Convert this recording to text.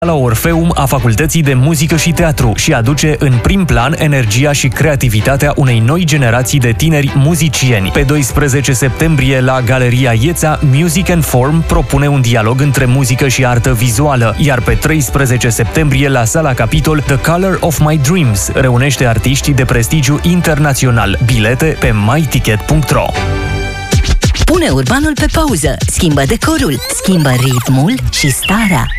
la Orfeum a Facultății de Muzică și Teatru și aduce în prim plan energia și creativitatea unei noi generații de tineri muzicieni. Pe 12 septembrie la Galeria Ieța, Music and Form propune un dialog între muzică și artă vizuală, iar pe 13 septembrie la Sala Capitol, The Color of My Dreams reunește artiști de prestigiu internațional. Bilete pe myticket.ro. Pune urbanul pe pauză, schimbă decorul, schimbă ritmul și starea.